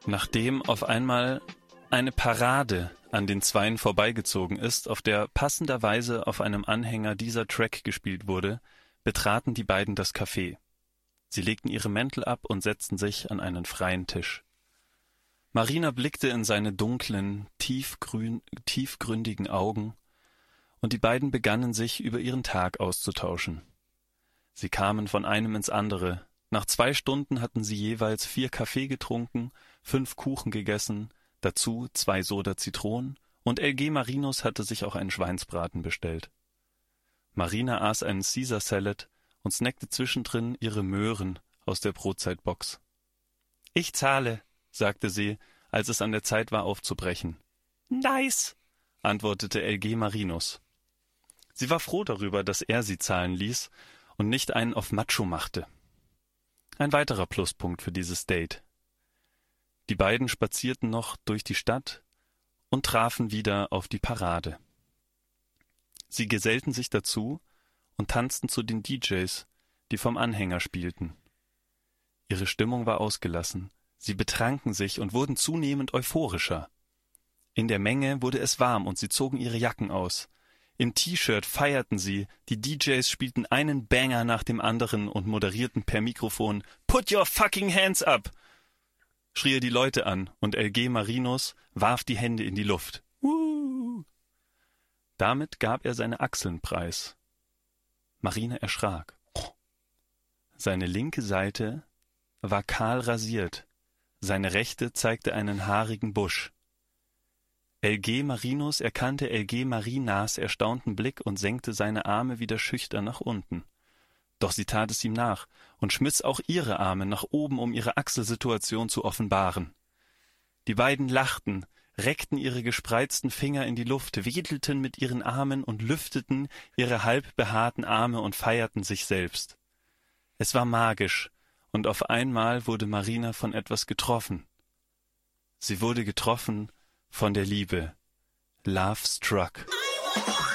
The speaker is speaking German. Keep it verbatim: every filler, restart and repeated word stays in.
Nachdem auf einmal eine Parade an den Zweien vorbeigezogen ist, auf der passenderweise auf einem Anhänger dieser Track gespielt wurde, betraten die beiden das Café. Sie legten ihre Mäntel ab und setzten sich an einen freien Tisch. Marina blickte in seine dunklen, tiefgrün, tiefgründigen Augen, und die beiden begannen sich über ihren Tag auszutauschen. Sie kamen von einem ins andere. Nach zwei Stunden hatten sie jeweils vier Kaffee getrunken, fünf Kuchen gegessen, dazu zwei Soda Zitronen, und L G Marinus hatte sich auch einen Schweinsbraten bestellt. Marina aß einen Caesar Salad und snackte zwischendrin ihre Möhren aus der Brotzeitbox. »Ich zahle«, sagte sie, als es an der Zeit war, aufzubrechen. »Nice«, antwortete L G Marinus. Sie war froh darüber, dass er sie zahlen ließ und nicht einen auf Macho machte. Ein weiterer Pluspunkt für dieses Date. Die beiden spazierten noch durch die Stadt und trafen wieder auf die Parade. Sie gesellten sich dazu und tanzten zu den D Js, die vom Anhänger spielten. Ihre Stimmung war ausgelassen. Sie betranken sich und wurden zunehmend euphorischer. In der Menge wurde es warm und sie zogen ihre Jacken aus. Im T-Shirt feierten sie, die D Js spielten einen Banger nach dem anderen und moderierten per Mikrofon »Put your fucking hands up«, schrie er die Leute an, und L G Marinus warf die Hände in die Luft. Uh. Damit gab er seine Achseln preis. Marina erschrak. Seine linke Seite war kahl rasiert, seine rechte zeigte einen haarigen Busch. L G Marinus erkannte L G Marinas erstaunten Blick und senkte seine Arme wieder schüchtern nach unten. Doch sie tat es ihm nach und schmiss auch ihre Arme nach oben, um ihre Achselsituation zu offenbaren. Die beiden lachten, reckten ihre gespreizten Finger in die Luft, wedelten mit ihren Armen und lüfteten ihre halb behaarten Arme und feierten sich selbst. Es war magisch, und auf einmal wurde Marina von etwas getroffen. Sie wurde getroffen von der Liebe. Love struck.